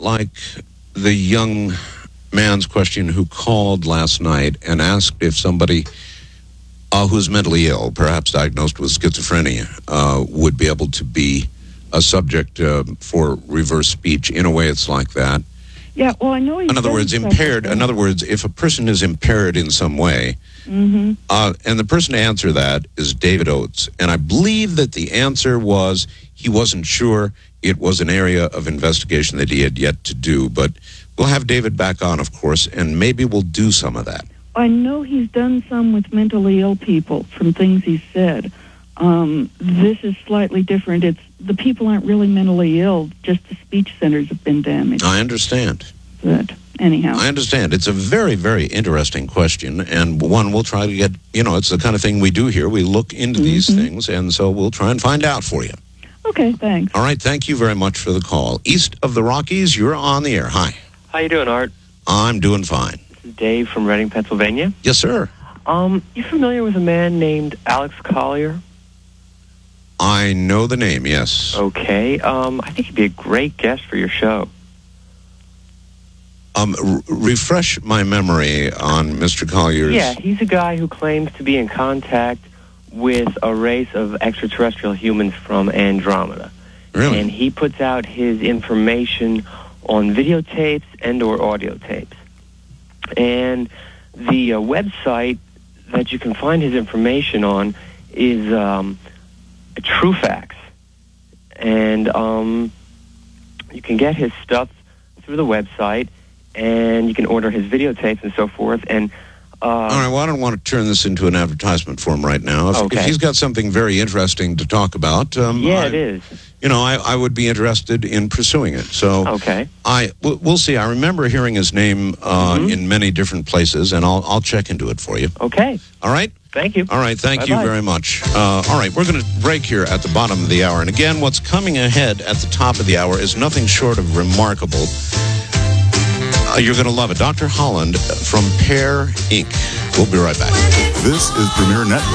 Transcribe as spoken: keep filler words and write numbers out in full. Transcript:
like the young man's question who called last night and asked if somebody uh, who's mentally ill, perhaps diagnosed with schizophrenia, uh, would be able to be a subject uh, for reverse speech. In a way, it's like that. Yeah, well, I know he's In other words, impaired. In other words, if a person is impaired in some way, mm-hmm. uh, and the person to answer that is David Oates, and I believe that the answer was he wasn't sure. It was an area of investigation that he had yet to do, but we'll have David back on, of course, and maybe we'll do some of that. I know he's done some with mentally ill people from things he's said. Um, this is slightly different. It's the people aren't really mentally ill, just the speech centers have been damaged. I understand. But anyhow. I understand. It's a very, very interesting question, and one we'll try to get, you know, it's the kind of thing we do here. We look into mm-hmm. these things, and so we'll try and find out for you. Okay, thanks. All right, thank you very much for the call. East of the Rockies, you're on the air. Hi. How you doing, Art? I'm doing fine. This is Dave from Reading, Pennsylvania. Yes, sir. Um, you familiar with a man named Alex Collier? I know the name, yes. Okay. Um, I think he'd be a great guest for your show. Um, r- refresh my memory on Mister Collier's... Yeah, he's a guy who claims to be in contact with a race of extraterrestrial humans from Andromeda. Really? And he puts out his information on videotapes and or audio tapes. And the uh, website that you can find his information on is um, TrueFacts. And um, you can get his stuff through the website, and you can order his videotapes and so forth. And uh, all right, well, I don't want to turn this into an advertisement for him right now. If, okay. if he's got something very interesting to talk about, um, yeah, I, it is. You know, I, I would be interested in pursuing it. So, okay, I we'll, we'll see. I remember hearing his name uh, mm-hmm. in many different places, and I'll I'll check into it for you. Okay. All right. Thank you. All right, thank Bye-bye. you very much. Uh, all right, we're going to break here at the bottom of the hour, and again, what's coming ahead at the top of the hour is nothing short of remarkable. Uh, you're going to love it. Doctor Holland from Pear Incorporated. We'll be right back. This is Premier Network.